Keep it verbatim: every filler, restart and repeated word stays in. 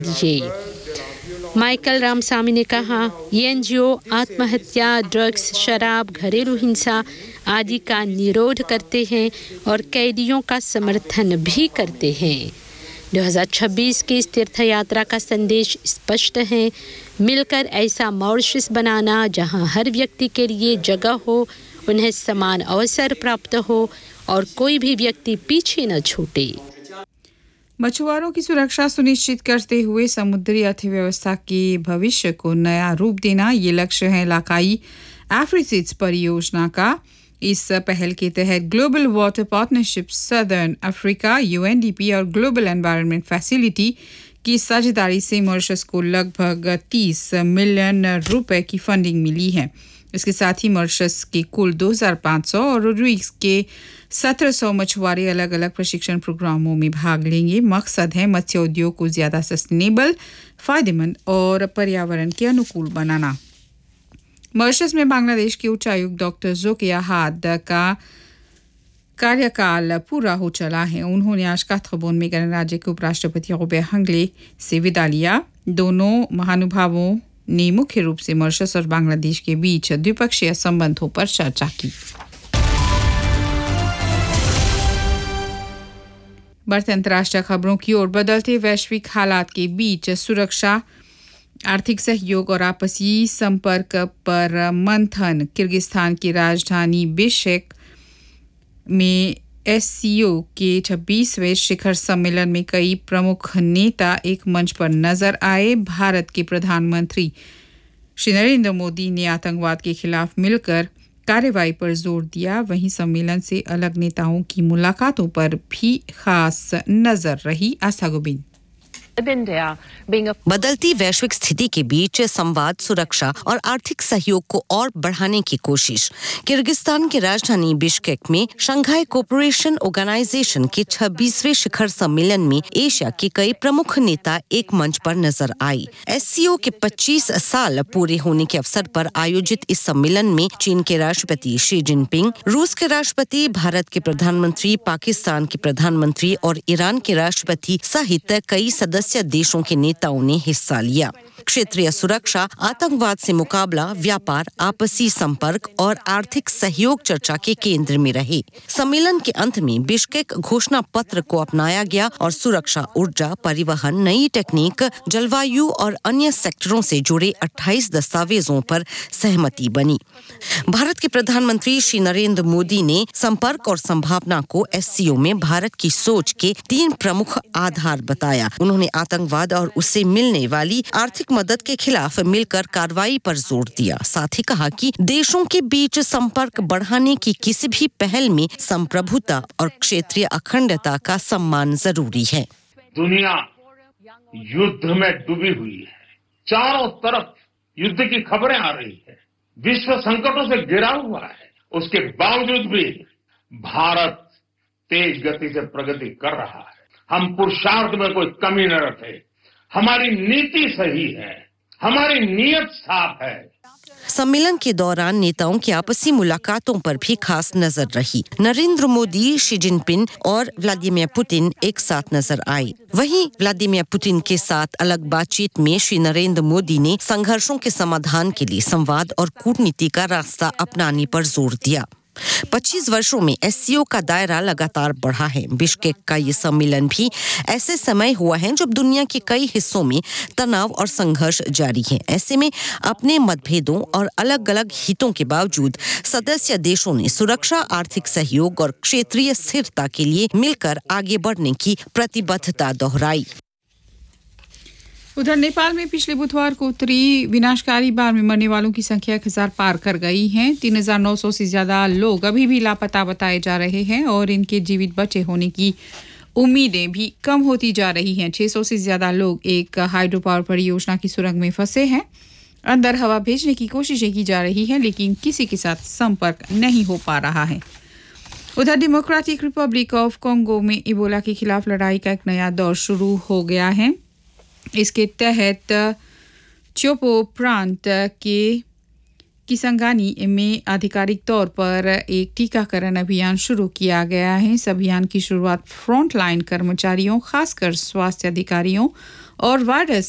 ये माइकल रामस्वामी ने कहा, ये एनजीओ आत्महत्या, ड्रग्स, शराब, घरेलू हिंसा आदि का निरोध करते हैं और कैदियों का समर्थन भी करते हैं। दो हज़ार छब्बीस की इस तीर्थ यात्रा का संदेश स्पष्ट है, मिलकर ऐसा मॉरिशस बनाना जहां हर व्यक्ति के लिए जगह हो, उन्हें समान अवसर प्राप्त हो और कोई भी व्यक्ति पीछे न छूटे। मछुआरों की सुरक्षा सुनिश्चित करते हुए समुद्री अर्थव्यवस्था के भविष्य को नया रूप देना, ये लक्ष्य है इलाकाई एफ्रिसिड्स परियोजना का। इस पहल के तहत global water partnership southern Africa UNDP और ग्लोबल एनवायरनमेंट फैसिलिटी की साझेदारी से मॉरिशस को लगभग तीस मिलियन रुपए की फंडिंग मिली है। इसके साथ ही मॉरिशस के कुल दो हज़ार पाँच सौ और रोड्रिग्स के सत्रह सौ मछुआरे अलग अलग प्रशिक्षण प्रोग्रामों में भाग लेंगे। मकसद है मत्स्य उद्योग को ज़्यादा सस्टेनेबल, फायदेमंद और पर्यावरण के अनुकूल बनाना। मॉरिशस में बांग्लादेश के उच्चायुक्त डॉक्टर जोकिया हाद का कार्यकाल पूरा हो चला है। उन्होंने आज काथ्गोन में गणराज्य के उपराष्ट्रपति रोबेर्ट हंगले से विदा लिया। दोनों महानुभावों ने मुख्य रूप से मॉरिशस और बांग्लादेश के बीच द्विपक्षीय संबंधों पर चर्चा की। बढ़ते अंतर्राष्ट्रीय खबरों की ओर, बदलते वैश्विक हालात के बीच सुरक्षा, आर्थिक सहयोग और आपसी संपर्क पर मंथन। किर्गिस्तान की राजधानी बिश्केक में एससीओ के छब्बीसवें शिखर सम्मेलन में कई प्रमुख नेता एक मंच पर नजर आए। भारत के प्रधानमंत्री श्री नरेंद्र मोदी ने आतंकवाद के खिलाफ मिलकर कार्रवाई पर जोर दिया। वहीं सम्मेलन से अलग नेताओं की मुलाकातों पर भी खास नजर रही। आशा गोबिंद। बदलती वैश्विक स्थिति के बीच संवाद, सुरक्षा और आर्थिक सहयोग को और बढ़ाने की कोशिश। किर्गिस्तान की राजधानी बिश्केक में शंघाई कोऑपरेशन ऑर्गेनाइजेशन के छब्बीसवें शिखर सम्मेलन में एशिया के कई प्रमुख नेता एक मंच पर नजर आए। एससीओ के पच्चीस साल पूरे होने के अवसर पर आयोजित इस सम्मेलन में चीन के राष्ट्रपति शी जिनपिंग, रूस के राष्ट्रपति, भारत के प्रधानमंत्री, पाकिस्तान के प्रधानमंत्री और ईरान के राष्ट्रपति सहित कई सदस्य देशों के नेताओं ने हिस्सा लिया। क्षेत्रीय सुरक्षा, आतंकवाद से मुकाबला, व्यापार, आपसी संपर्क और आर्थिक सहयोग चर्चा के केंद्र में रहे। सम्मेलन के अंत में बिश्केक घोषणा पत्र को अपनाया गया और सुरक्षा, ऊर्जा, परिवहन, नई टेक्निक, जलवायु और अन्य सेक्टरों से जुड़े अट्ठाईस दस्तावेजों पर सहमति बनी। भारत के प्रधानमंत्री श्री नरेंद्र मोदी ने संपर्क और संभावना को एससीओ में भारत की सोच के तीन प्रमुख आधार बताया। उन्होंने आतंकवाद और उससे मिलने वाली आर्थिक मदद के खिलाफ मिलकर कार्रवाई पर जोर दिया। साथ ही कहा कि देशों के बीच संपर्क बढ़ाने की किसी भी पहल में संप्रभुता और क्षेत्रीय अखंडता का सम्मान जरूरी है। दुनिया युद्ध में डूबी हुई है, चारों तरफ युद्ध की खबरें आ रही है, विश्व संकटों से घिरा हुआ है। उसके बावजूद भी भारत तेज गति से प्रगति कर रहा है। हम पुरुषार्थ में कोई कमी न रखे। हमारी नीति सही है, हमारी नीयत साफ है। सम्मेलन के दौरान नेताओं की आपसी मुलाकातों पर भी खास नजर रही। नरेंद्र मोदी, शी जिनपिंग और व्लादिमीर पुतिन एक साथ नजर आए। वहीं व्लादिमीर पुतिन के साथ अलग बातचीत में श्री नरेंद्र मोदी ने संघर्षों के समाधान के लिए संवाद और कूटनीति का रास्ता अपनाने पर जोर दिया। पच्चीस वर्षों में एससीओ का दायरा लगातार बढ़ा है। बिश्केक का ये सम्मेलन भी ऐसे समय हुआ है जब दुनिया के कई हिस्सों में तनाव और संघर्ष जारी है। ऐसे में अपने मतभेदों और अलग-अलग हितों के बावजूद सदस्य देशों ने सुरक्षा, आर्थिक सहयोग और क्षेत्रीय स्थिरता के लिए मिलकर आगे बढ़ने की प्रतिबद्धता दोहराई। उधर नेपाल में पिछले बुधवार को उत्तरी विनाशकारी बाढ़ में मरने वालों की संख्या एक हजार पार कर गई है। तीन हजार नौ सौ से ज्यादा लोग अभी भी लापता बताए जा रहे हैं और इनके जीवित बचे होने की उम्मीदें भी कम होती जा रही हैं। छह सौ से ज्यादा लोग एक हाइड्रो पावर परियोजना की सुरंग में फंसे हैं। अंदर हवा भेजने की कोशिशें की जा रही हैं, लेकिन किसी के साथ संपर्क नहीं हो पा रहा है। उधर डेमोक्रेटिक रिपब्लिक ऑफ कांगो में इबोला के खिलाफ लड़ाई का एक नया दौर शुरू हो गया है। इसके तहत चोपो प्रांत के किसंगानी में आधिकारिक तौर पर एक टीकाकरण अभियान शुरू किया गया है। इस अभियान की शुरुआत फ्रंटलाइन कर्मचारियों, खासकर स्वास्थ्य अधिकारियों और वायरस